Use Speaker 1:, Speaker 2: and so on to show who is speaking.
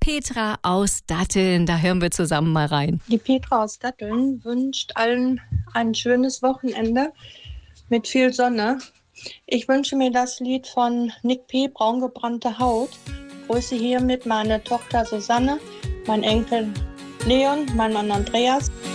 Speaker 1: Petra aus Datteln. Da hören wir zusammen mal rein.
Speaker 2: Die Petra aus Datteln wünscht allen ein schönes Wochenende mit viel Sonne. Ich wünsche mir das Lied von Nick P., Braungebrannte Haut. Grüße hiermit meine Tochter Susanne, mein Enkel Leon, mein Mann Andreas.